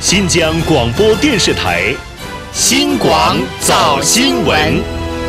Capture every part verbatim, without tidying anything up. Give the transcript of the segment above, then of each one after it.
新疆广播电视台新广早新闻。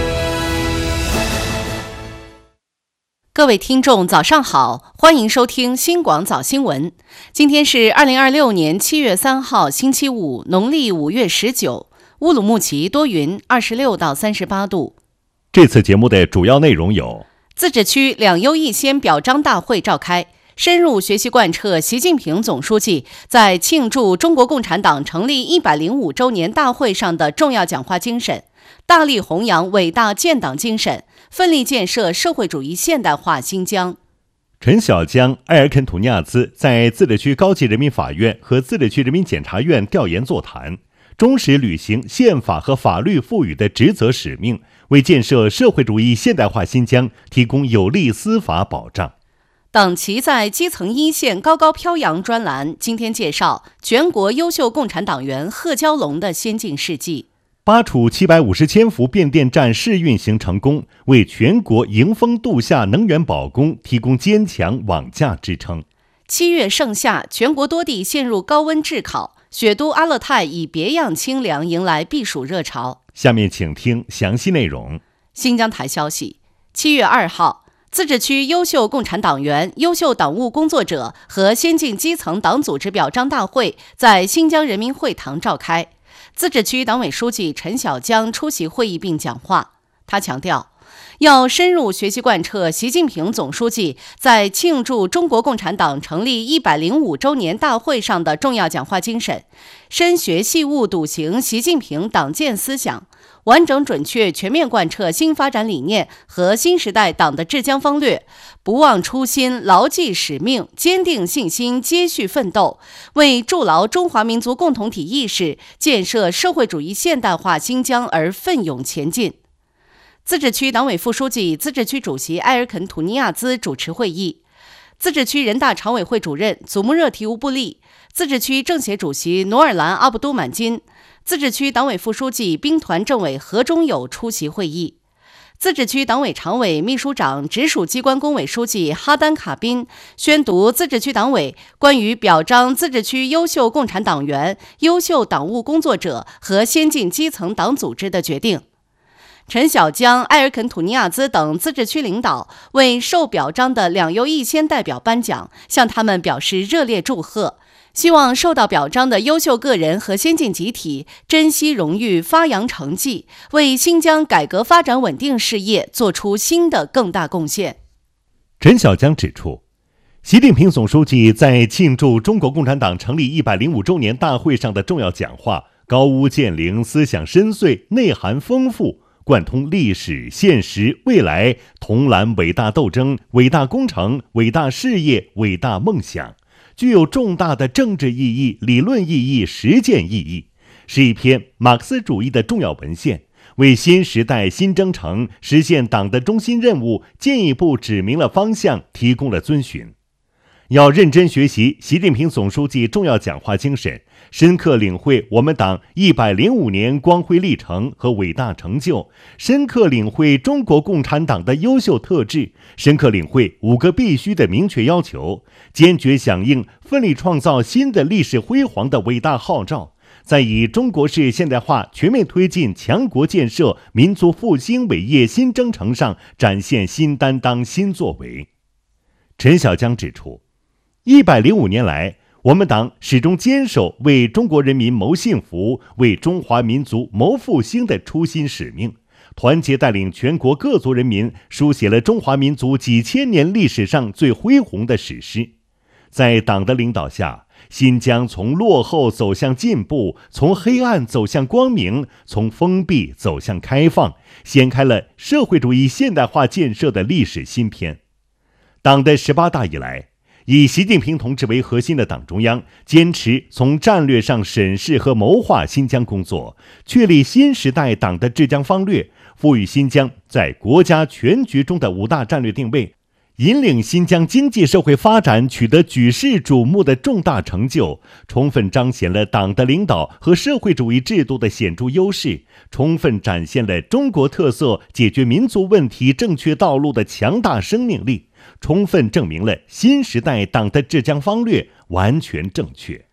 各位听众早上好，欢迎收听新广早新闻。今天是二零二六年七月三号星期五，农历五月十九，乌鲁木齐多云，二十六到三十八度。 这次节目的主要内容有： 自治区两优一先表彰大会召开，深入学习贯彻习近平总书记在庆祝中国共产党成立一百零五周年大会上的重要讲话精神，大力弘扬伟大建党精神，奋力建设社会主义现代化新疆。 陈小江、埃尔肯图尼亚兹在自治区高级人民法院和自治区人民检察院调研座谈，忠实履行宪法和法律赋予的职责使命，为建设社会主义现代化新疆提供有力司法保障。 党旗在基层一线高高飘扬专栏今天介绍全国优秀共产党员贺娇龙的先进事迹。 巴楚七百五十千伏变电站试运行成功，为全国迎风度夏能源保供提供坚强网架支撑。 七月盛夏，全国多地陷入高温炙烤，雪都阿勒泰以别样清凉迎来避暑热潮。 下面请听详细内容。 新疆台消息，七月二号，自治区优秀共产党员、优秀党务工作者和先进基层党组织表彰大会在新疆人民会堂召开。自治区党委书记陈小江出席会议并讲话。他强调，要深入学习贯彻习近平总书记在庆祝中国共产党成立一百零五周年大会上的重要讲话精神，深学细悟笃行习近平党建思想，完整准确全面贯彻新发展理念和新时代党的治疆方略，不忘初心，牢记使命，坚定信心，接续奋斗，为筑牢中华民族共同体意识，建设社会主义现代化新疆而奋勇前进。自治区党委副书记、自治区主席埃尔肯图尼亚兹主持会议，自治区人大常委会主任祖木热提乌布利，自治区政协主席努尔兰阿卜都满金，自治区党委副书记、兵团政委何忠友出席会议。自治区党委常委、秘书长、直属机关工委书记哈丹卡宾宣读自治区党委关于表彰自治区优秀共产党员、优秀党务工作者和先进基层党组织的决定。陈小江、埃尔肯图尼亚兹等自治区领导为受表彰的两优一先代表颁奖，向他们表示热烈祝贺，希望受到表彰的优秀个人和先进集体珍惜荣誉，发扬成绩，为新疆改革发展稳定事业做出新的更大贡献。 陈小江指出，习近平总书记在庆祝中国共产党成立一百零五周年大会上的重要讲话高屋建瓴，思想深邃，内涵丰富，贯通历史、现实、未来，统揽伟大斗争、伟大工程、伟大事业、伟大梦想，具有重大的政治意义、理论意义、实践意义，是一篇马克思主义的重要文献，为新时代新征程实现党的中心任务进一步指明了方向，提供了遵循。要认真学习习近平总书记重要讲话精神，深刻领会我们党一百零五年光辉历程和伟大成就，深刻领会中国共产党的优秀特质，深刻领会五个必须的明确要求，坚决响应奋力创造新的历史辉煌的伟大号召，在以中国式现代化全面推进强国建设、民族复兴伟业新征程上展现新担当、新作为。陈小江指出，一百零五年来，我们党始终坚守为中国人民谋幸福、为中华民族谋复兴的初心使命，团结带领全国各族人民书写了中华民族几千年历史上最恢宏的史诗。在党的领导下，新疆从落后走向进步，从黑暗走向光明，从封闭走向开放，掀开了社会主义现代化建设的历史新篇。党的十八大以来，以习近平同志为核心的党中央坚持从战略上审视和谋划新疆工作，确立新时代党的治疆方略，赋予新疆在国家全局中的五大战略定位，引领新疆经济社会发展取得举世瞩目的重大成就，充分彰显了党的领导和社会主义制度的显著优势，充分展现了中国特色解决民族问题正确道路的强大生命力，充分证明了新时代党的治疆方略完全正确。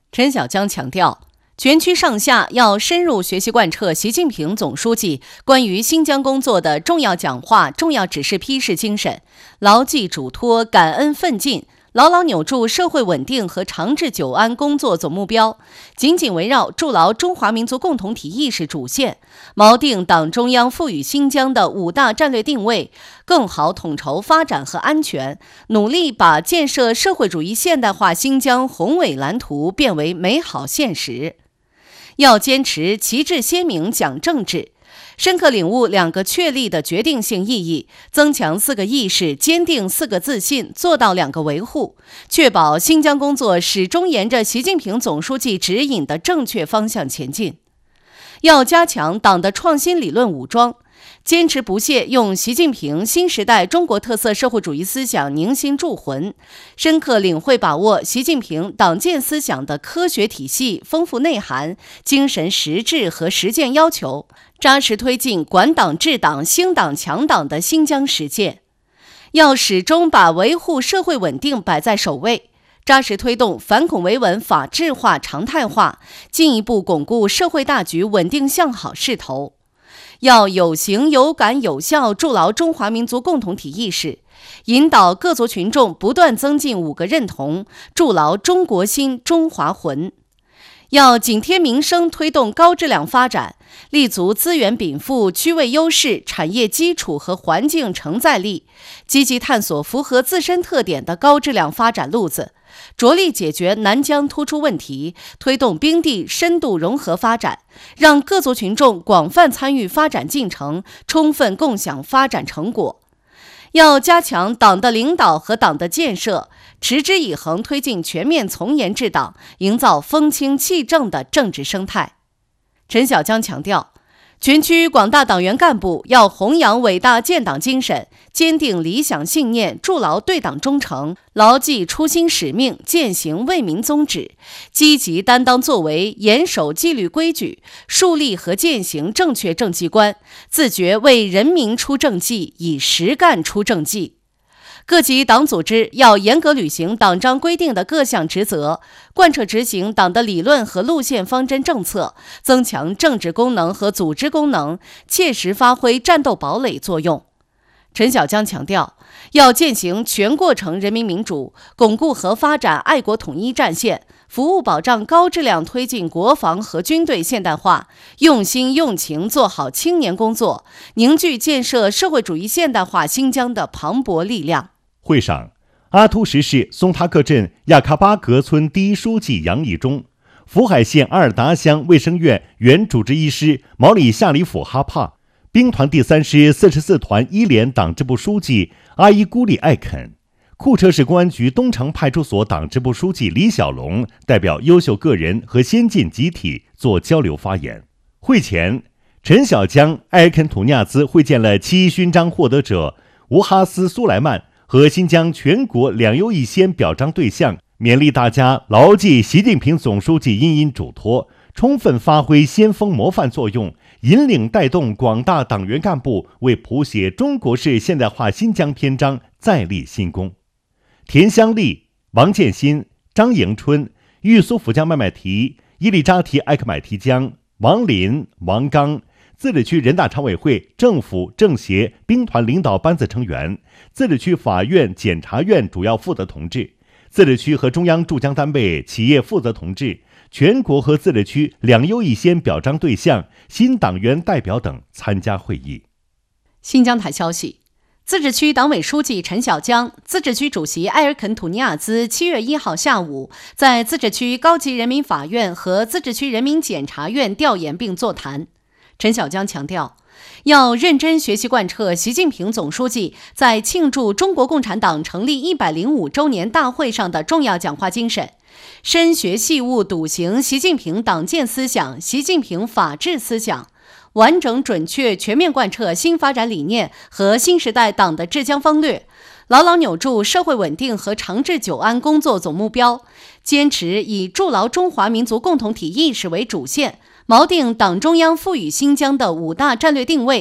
陈小江强调，全区上下要深入学习贯彻习近平总书记关于新疆工作的重要讲话、重要指示批示精神，牢记嘱托、感恩奋进，牢牢扭住社会稳定和长治久安工作总目标，紧紧围绕筑牢中华民族共同体意识主线，锚定党中央赋予新疆的五大战略定位，更好统筹发展和安全，努力把建设社会主义现代化新疆宏伟蓝图变为美好现实。要坚持旗帜鲜明讲政治，深刻领悟两个确立的决定性意义，增强四个意识，坚定四个自信，做到两个维护，确保新疆工作始终沿着习近平总书记指引的正确方向前进。要加强党的创新理论武装，坚持不懈用习近平新时代中国特色社会主义思想凝心铸魂，深刻领会把握习近平党建思想的科学体系、丰富内涵、精神实质和实践要求，扎实推进管党治党、兴党强党的新疆实践。要始终把维护社会稳定摆在首位，扎实推动反恐维稳法治化、常态化，进一步巩固社会大局稳定向好势头。要有形有感有效筑牢中华民族共同体意识，引导各族群众不断增进五个认同，筑牢中国心、中华魂。要紧贴民生推动高质量发展，立足资源禀赋、区位优势、产业基础和环境承载力，积极探索符合自身特点的高质量发展路子，着力解决南疆突出问题，推动冰地深度融合发展，让各族群众广泛参与发展进程，充分共享发展成果。要加强党的领导和党的建设，持之以恒推进全面从严治党，营造风清气正的政治生态。陈小江强调，全区广大党员干部要弘扬伟大建党精神，坚定理想信念，筑牢对党忠诚，牢记初心使命，践行为民宗旨，积极担当作为，严守纪律规矩，树立和践行正确政绩观，自觉为人民出政绩，以实干出政绩。各级党组织要严格履行党章规定的各项职责，贯彻执行党的理论和路线方针政策，增强政治功能和组织功能，切实发挥战斗堡垒作用。陈小江强调，要践行全过程人民民主，巩固和发展爱国统一战线，服务保障高质量推进国防和军队现代化，用心用情做好青年工作，凝聚建设社会主义现代化新疆的磅礴力量。 会上，阿图什市松塔克镇亚喀巴格村第一书记杨义忠、福海县阿尔达乡卫生院原主治医师毛里夏里甫哈帕、兵团第三师四十四团一连党支部书记阿依古里艾肯、库车市公安局东城派出所党支部书记李小龙代表优秀个人和先进集体做交流发言。会前，陈小江、埃尔肯图尼亚兹会见了七一勋章获得者吴哈斯苏莱曼和新疆全国两优一先表彰对象，勉励大家牢记习近平总书记殷殷嘱托，充分发挥先锋模范作用，引领带动广大党员干部为谱写中国式现代化新疆篇章再立新功。田香丽、王建新、张迎春、玉苏府江麦麦提、伊利扎提艾克买提江、王林、王刚，自治区人大常委会、政府、政协、兵团领导班子成员，自治区法院、检察院主要负责同志，自治区和中央驻疆单位、企业负责同志，全国和自治区两优一先表彰对象、新党员代表等参加会议。 新疆台消息，自治区党委书记陈小江、自治区主席埃尔肯图尼亚兹七月一号下午在自治区高级人民法院和自治区人民检察院调研并座谈。陈小江强调，要认真学习贯彻习近平总书记在庆祝中国共产党成立一百零五周年大会上的重要讲话精神，深学细悟笃行习近平党建思想、习近平法治思想，完整准确全面贯彻新发展理念和新时代党的治疆方略，牢牢扭住社会稳定和长治久安工作总目标，坚持以筑牢中华民族共同体意识为主线，锚定党中央赋予新疆的五大战略定位，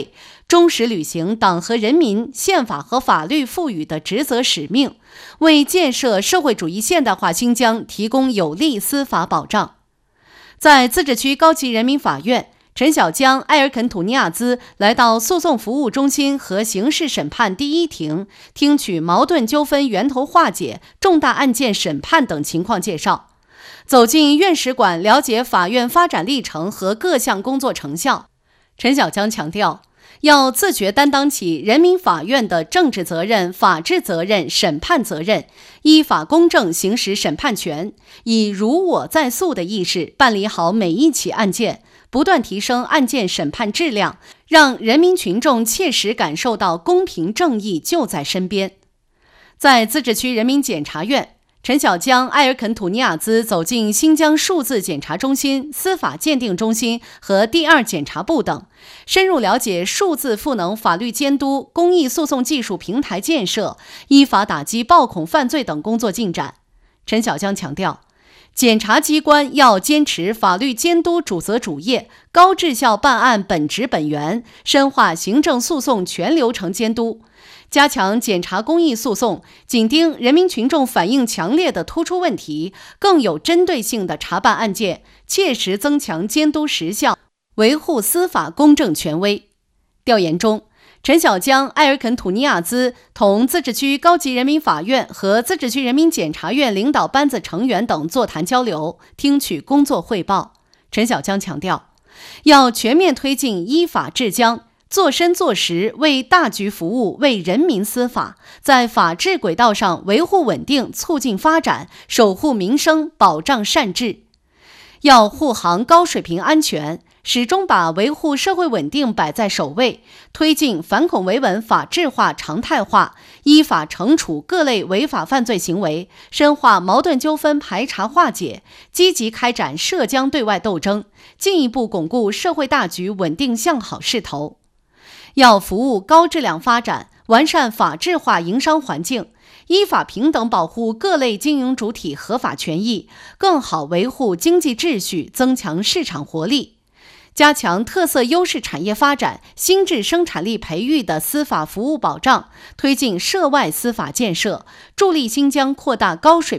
忠实履行党和人民、宪法和法律赋予的职责使命，为建设社会主义现代化新疆提供有力司法保障。在自治区高级人民法院，陈小江、埃尔肯·土尼亚兹来到诉讼服务中心和刑事审判第一庭，听取矛盾纠纷源头化解、重大案件审判等情况介绍，走进院史馆了解法院发展历程和各项工作成效。陈小江强调，要自觉担当起人民法院的政治责任、法治责任、审判责任，依法公正行使审判权，以如我在诉的意识办理好每一起案件，不断提升案件审判质量，让人民群众切实感受到公平正义就在身边。在自治区人民检察院，陈小江、埃尔肯·土尼亚兹走进新疆数字检察中心、司法鉴定中心和第二检察部等，深入了解数字赋能法律监督、公益诉讼技术平台建设、依法打击暴恐犯罪等工作进展。陈小江强调，检察机关要坚持法律监督主责主业，高质效办案本职本源，深化行政诉讼全流程监督，加强检察公益诉讼，紧盯人民群众反映强烈的突出问题，更有针对性地查办案件，切实增强监督实效，维护司法公正权威。调研中，陈小江、埃尔肯·土尼亚兹同自治区高级人民法院和自治区人民检察院领导班子成员等座谈交流，听取工作汇报。陈小江强调，要全面推进依法治疆，做深做实，为大局服务，为人民司法，在法治轨道上维护稳定，促进发展，守护民生，保障善治。要护航高水平安全，始终把维护社会稳定摆在首位，推进反恐维稳法治化、常态化，依法惩处各类违法犯罪行为，深化矛盾纠纷排查化解，积极开展涉疆对外斗争，进一步巩固社会大局稳定向好势头。要服务高质量发展，完善法治化营商环境，依法平等保护各类经营主体合法权益，更好维护经济秩序，增强市场活力。加强特色优势产业发展、新质生产力培育的司法服务保障，推进涉外司法建设，助力新疆扩大高水